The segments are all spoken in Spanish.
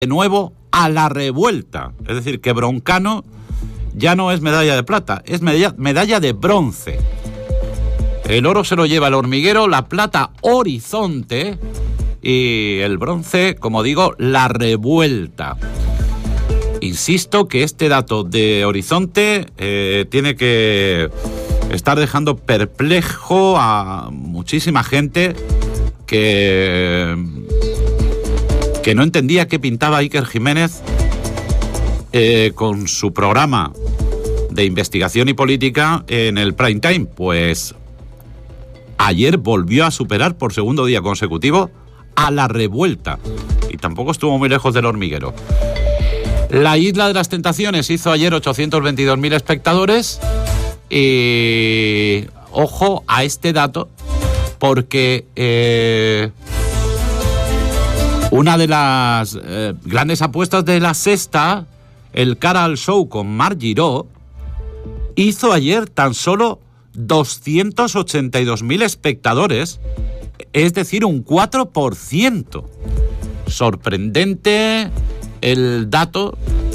de nuevo a la revuelta. Es decir, que Broncano ya no es medalla de plata, es medalla de bronce. El oro se lo lleva el Hormiguero, la plata Horizonte y el bronce, como digo, la revuelta. Insisto que este dato de Horizonte tiene que estar dejando perplejo a muchísima gente que no entendía qué pintaba Iker Jiménez con su programa de investigación y política en el prime time. Pues ayer volvió a superar por segundo día consecutivo a la revuelta y tampoco estuvo muy lejos del Hormiguero. La Isla de las Tentaciones hizo ayer 822.000 espectadores y ojo a este dato porque una de las grandes apuestas de La Sexta, el Cara al Show con Marc Giró, hizo ayer tan solo 282.000 espectadores, es decir, un 4%. Sorprendente el dato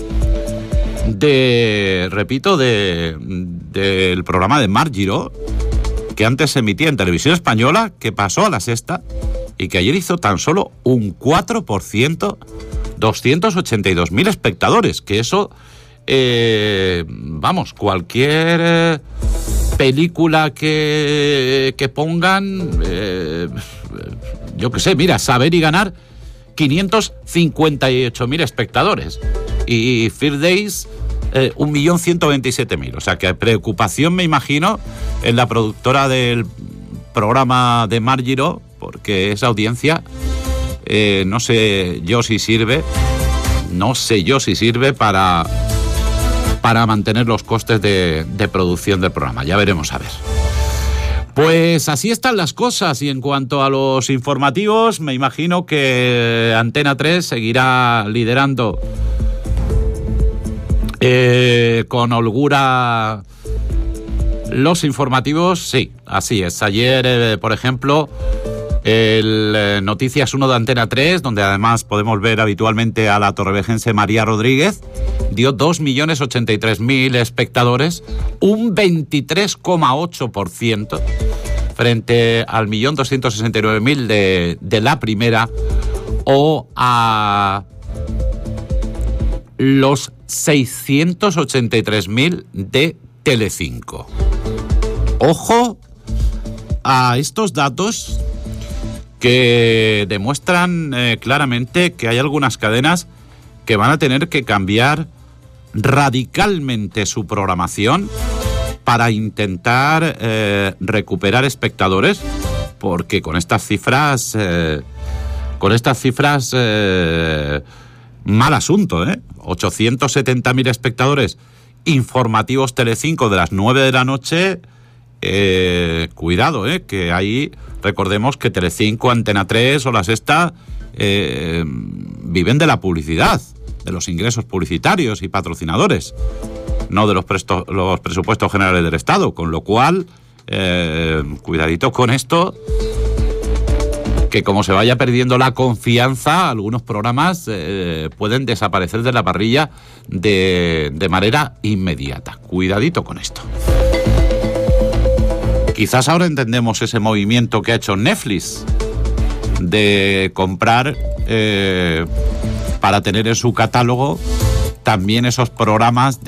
del programa de Marc Giró, que antes se emitía en Televisión Española, que pasó a La Sexta y que ayer hizo tan solo un 4%, 282.000 espectadores, que eso, cualquier película que pongan, yo qué sé, mira, Saber y Ganar, 558.000 espectadores y Fear Days 1.127.000. O sea que hay preocupación, me imagino, en la productora del programa de Marc Giró, porque esa audiencia no sé yo si sirve para mantener los costes de producción del programa. Ya veremos a ver. Pues así están las cosas, y en cuanto a los informativos, me imagino que Antena 3 seguirá liderando con holgura los informativos. Sí, así es. Ayer, por ejemplo, el Noticias 1 de Antena 3, donde además podemos ver habitualmente a la torrevejense María Rodríguez, dio 2.083.000 espectadores, un 23,8%, frente al 1.269.000 de la primera, o a los 683.000 de Telecinco. Ojo a estos datos que demuestran claramente que hay algunas cadenas que van a tener que cambiar radicalmente su programación para intentar recuperar espectadores, porque con estas cifras mal asunto, 870.000 espectadores informativos Telecinco de las 9 de la noche. Cuidado, que ahí recordemos que Telecinco, Antena 3 o La Sexta viven de la publicidad, de los ingresos publicitarios y patrocinadores, no de los presupuestos generales del Estado, con lo cual cuidadito con esto, que como se vaya perdiendo la confianza, algunos programas pueden desaparecer de la parrilla de manera inmediata. Cuidadito con esto. Quizás ahora entendemos ese movimiento que ha hecho Netflix de comprar para tener en su catálogo también esos programas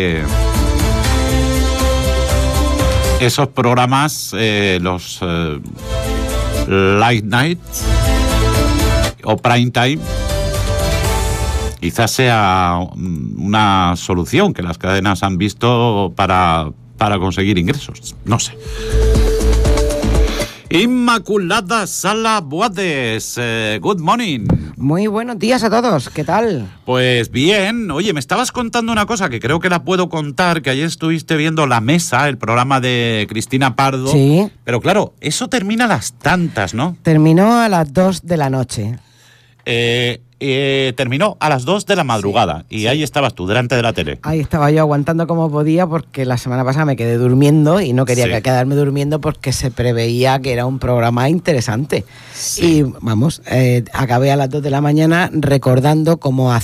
los late night o prime time. Quizás sea una solución que las cadenas han visto para conseguir ingresos, no sé. Inmaculada Sala Boades, good morning. Muy buenos días a todos, ¿qué tal? Pues bien. Oye, me estabas contando una cosa que creo que la puedo contar, que ayer estuviste viendo La Mesa, el programa de Cristina Pardo. Sí. Pero claro, eso termina a las tantas, ¿no? Terminó a las 2 de la noche. terminó a las 2 de la madrugada. Y ahí estabas tú, delante de la tele. Ahí estaba yo aguantando como podía porque la semana pasada me quedé durmiendo y no quería quedarme durmiendo porque se preveía que era un programa interesante. Sí. Y vamos, acabé a las 2 de la mañana recordando cómo